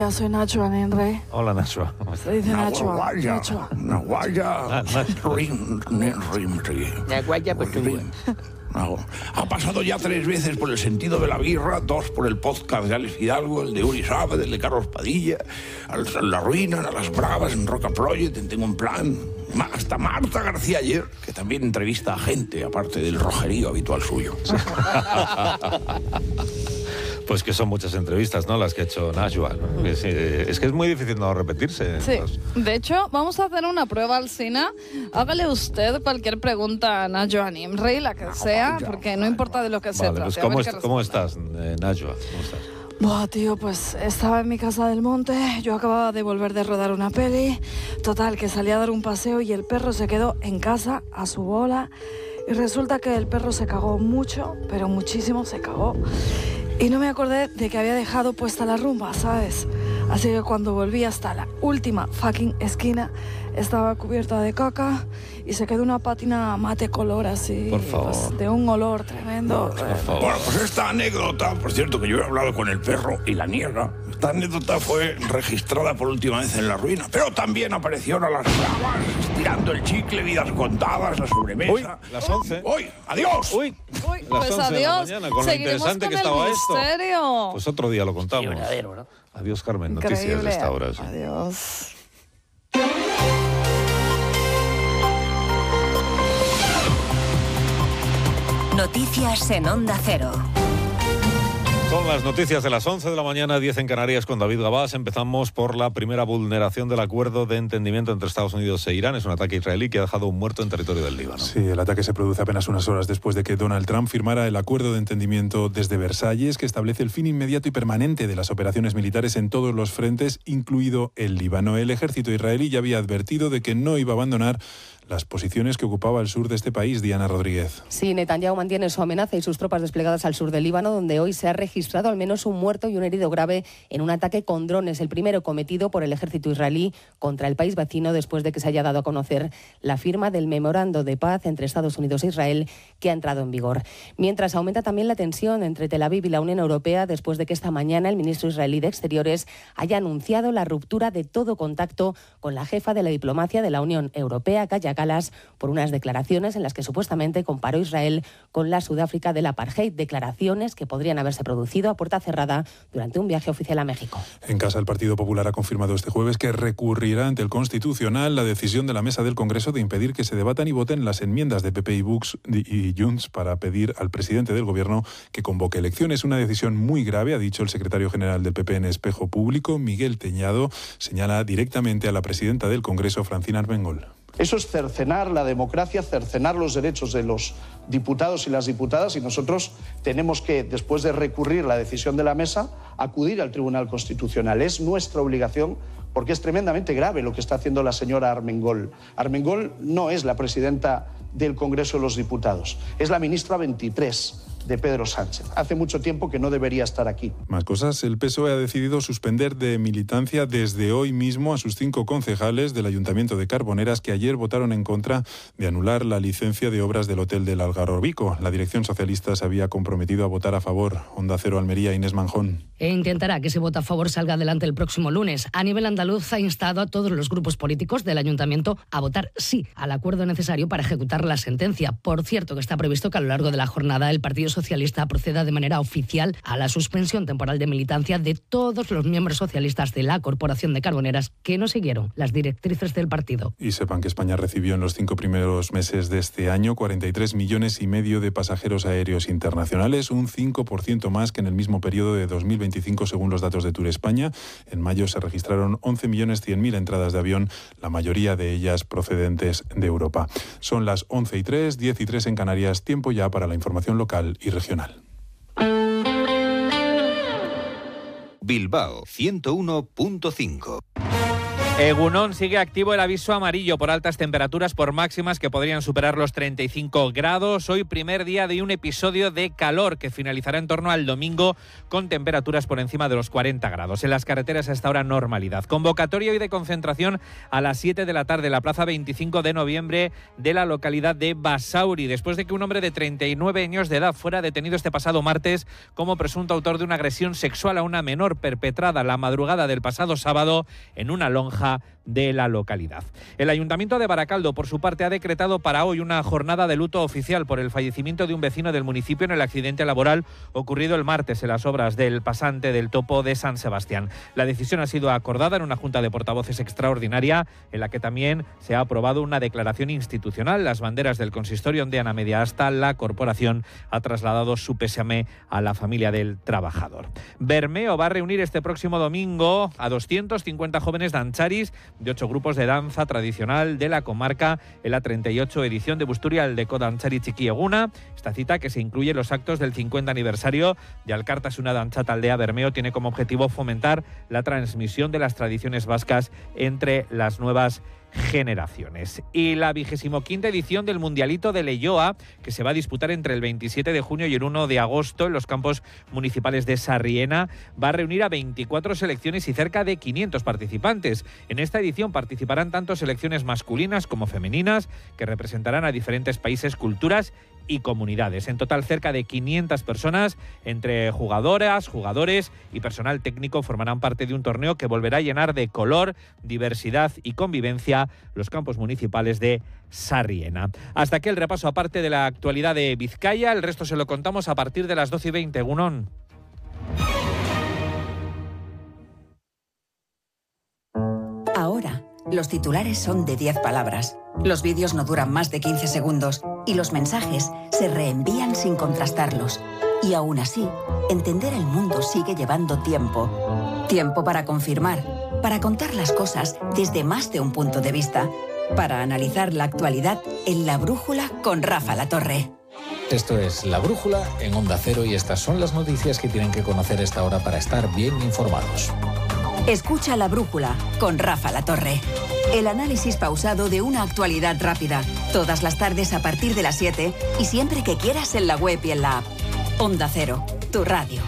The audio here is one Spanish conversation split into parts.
Soy Nacho Aninre. Hola, Nacho. ¿Cómo estás? Se dice Nacho. Naguaya, No. Ha pasado ya 3 veces por El sentido de la birra, 2 por el podcast de Alex Hidalgo, el de Uri Saavedra, el de Carlos Padilla, La Ruina, a Las Bravas, en Roca Project, en Tengo un Plan. Hasta Marta García ayer, que también entrevista a gente, aparte del rojerío habitual suyo. Pues que son muchas entrevistas, ¿no? Las que ha hecho Najwa, ¿no? Es que es muy difícil no repetirse. Sí, de hecho, vamos a hacer una prueba al Sina. Hágale usted cualquier pregunta a Najwa Nimri, la que sea, porque no importa de lo que se trate. Pues ¿cómo estás, Najwa? ¿Cómo estás? Buah, tío, pues estaba en mi casa del monte, yo acababa de volver de rodar una peli, total, que salí a dar un paseo y el perro se quedó en casa a su bola y resulta que el perro se cagó mucho, pero muchísimo se cagó. Y no me acordé de que había dejado puesta la rumba, ¿sabes? Así que cuando volví hasta la última fucking esquina, estaba cubierta de caca y se quedó una pátina mate color así. Por favor. Pues, de un olor tremendo. Por favor. Bueno, pues esta anécdota, por cierto, que yo he hablado con el perro y la niega. Esta anécdota fue registrada por última vez en La Ruina, pero también aparecieron a Las Bravas, estirando el chicle, Vidas contadas, la sobremesa. Uy, las 11. ¡Uy! ¡Adiós! Uy, Uy, las pues 11 de la adiós. mañana, con lo Seguiremos interesante con que el estaba esto. misterio. Pues otro día lo contamos. Sí, verdadero, ¿no? Adiós, Carmen. Noticias Increíble. de esta hora. Sí. Adiós. Noticias en Onda Cero. Son las noticias de las 11 de la mañana, 10 en Canarias, con David Gabás. Empezamos por la primera vulneración del acuerdo de entendimiento entre Estados Unidos e Irán. Es un ataque israelí que ha dejado un muerto en territorio del Líbano. Sí, el ataque se produce apenas unas horas después de que Donald Trump firmara el acuerdo de entendimiento desde Versalles, que establece el fin inmediato y permanente de las operaciones militares en todos los frentes, incluido el Líbano. El ejército israelí ya había advertido de que no iba a abandonar las posiciones que ocupaba el sur de este país. Diana Rodríguez. Sí, Netanyahu mantiene su amenaza y sus tropas desplegadas al sur del Líbano, donde hoy se ha registrado al menos un muerto y un herido grave en un ataque con drones, el primero cometido por el ejército israelí contra el país vecino después de que se haya dado a conocer la firma del memorando de paz entre Estados Unidos e Israel, que ha entrado en vigor. Mientras aumenta también la tensión entre Tel Aviv y la Unión Europea después de que esta mañana el ministro israelí de Exteriores haya anunciado la ruptura de todo contacto con la jefa de la diplomacia de la Unión Europea, Kaja Kallas, por unas declaraciones en las que supuestamente comparó Israel con la Sudáfrica del apartheid, declaraciones que podrían haberse producido a puerta cerrada durante un viaje oficial a México. En casa, el Partido Popular ha confirmado este jueves que recurrirá ante el Constitucional la decisión de la Mesa del Congreso de impedir que se debatan y voten las enmiendas de PP y Junts para pedir al presidente del Gobierno que convoque elecciones. Una decisión muy grave, ha dicho el secretario general del PP en Espejo Público, Miguel Teñado. Señala directamente a la presidenta del Congreso, Francina Armengol. Eso es cercenar la democracia, cercenar los derechos de los diputados y las diputadas, y nosotros tenemos que, después de recurrir la decisión de la mesa, acudir al Tribunal Constitucional. Es nuestra obligación, porque es tremendamente grave lo que está haciendo la señora Armengol. Armengol no es la presidenta del Congreso de los Diputados, es la ministra 23 de Pedro Sánchez. Hace mucho tiempo que no debería estar aquí. Más cosas. El PSOE ha decidido suspender de militancia desde hoy mismo a sus 5 concejales del Ayuntamiento de Carboneras, que ayer votaron en contra de anular la licencia de obras del Hotel del Algarrobico. La dirección socialista se había comprometido a votar a favor. Onda Cero Almería, Inés Manjón. E intentará que ese voto a favor salga adelante el próximo lunes. A nivel andaluz ha instado a todos los grupos políticos del Ayuntamiento a votar sí al acuerdo necesario para ejecutar la sentencia. Por cierto, que está previsto que a lo largo de la jornada el Partido Socialista proceda de manera oficial a la suspensión temporal de militancia de todos los miembros socialistas de la Corporación de Carboneras que no siguieron las directrices del partido. Y sepan que España recibió en los 5 primeros meses de este año 43,5 millones de pasajeros aéreos internacionales, un 5% más que en el mismo periodo de 2025 según los datos de Tour España. En mayo se registraron 11.100.000 entradas de avión, la mayoría de ellas procedentes de Europa. Son las 11:03, 10:03 en Canarias, tiempo ya para la información local y regional. Bilbao 101.5. Egunon, sigue activo el aviso amarillo por altas temperaturas, por máximas que podrían superar los 35 grados. Hoy primer día de un episodio de calor que finalizará en torno al domingo con temperaturas por encima de los 40 grados. En las carreteras hasta ahora normalidad. Convocatoria hoy de concentración a las 7 de la tarde en la plaza 25 de noviembre de la localidad de Basauri, después de que un hombre de 39 años de edad fuera detenido este pasado martes como presunto autor de una agresión sexual a una menor perpetrada la madrugada del pasado sábado en una lonja de la localidad. El Ayuntamiento de Baracaldo, por su parte, ha decretado para hoy una jornada de luto oficial por el fallecimiento de un vecino del municipio en el accidente laboral ocurrido el martes en las obras del pasante del Topo de San Sebastián. La decisión ha sido acordada en una junta de portavoces extraordinaria en la que también se ha aprobado una declaración institucional. Las banderas del consistorio ondean a media asta. La corporación ha trasladado su pésame a la familia del trabajador. Bermeo va a reunir este próximo domingo a 250 jóvenes dancharis de 8 grupos de danza tradicional de la comarca en la 38 edición de Busturial de Dantzari Txiki Eguna. Esta cita, que se incluye en los actos del 50 aniversario de Alkartasuna Dantza Taldea Bermeo, tiene como objetivo fomentar la transmisión de las tradiciones vascas entre las nuevas generaciones. Y la 25ª edición del Mundialito de Leioa, que se va a disputar entre el 27 de junio y el 1 de agosto en los campos municipales de Sarriena, va a reunir a 24 selecciones y cerca de 500 participantes. En esta edición participarán tanto selecciones masculinas como femeninas, que representarán a diferentes países, culturas y comunidades. En total, cerca de 500 personas, entre jugadoras, jugadores y personal técnico, formarán parte de un torneo que volverá a llenar de color, diversidad y convivencia los campos municipales de Sarriena. Hasta aquí el repaso aparte de la actualidad de Vizcaya. El resto se lo contamos a partir de las 12:20. Egunon. Ahora, los titulares son de 10 palabras. Los vídeos no duran más de 15 segundos y los mensajes se reenvían sin contrastarlos. Y aún así, entender el mundo sigue llevando tiempo. Tiempo para confirmar, para contar las cosas desde más de un punto de vista, para analizar la actualidad en La Brújula con Rafa Latorre. Esto es La Brújula en Onda Cero y estas son las noticias que tienen que conocer esta hora para estar bien informados. Escucha La Brújula con Rafa Latorre. El análisis pausado de una actualidad rápida. Todas las tardes a partir de las 7 y siempre que quieras en la web y en la app. Onda Cero, tu radio.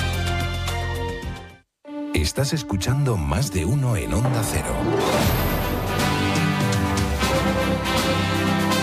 Estás escuchando Más de Uno en Onda Cero.